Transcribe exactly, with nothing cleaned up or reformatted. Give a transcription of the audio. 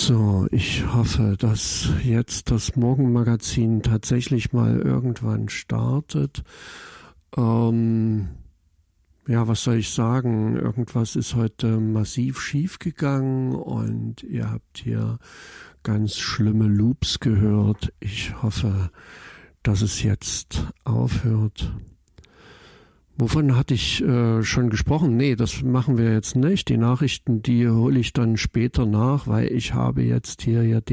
So, ich hoffe, dass jetzt das Morgenmagazin tatsächlich mal irgendwann startet. Ähm, ja, was soll ich sagen? Irgendwas ist heute massiv schief gegangen und ihr habt hier ganz schlimme Loops gehört. Ich hoffe, dass es jetzt aufhört. Wovon hatte ich äh, schon gesprochen? Nee, das machen wir jetzt nicht. Die Nachrichten, die hole ich dann später nach, weil ich habe jetzt hier ja